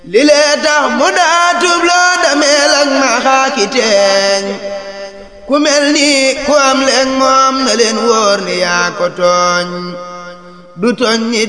li lee tax mu daa tubloo dameel ak maxaaki teeñ ku mel ni ku am leeg moom na leen wóor ni yaa ko tooñ du tooñ nit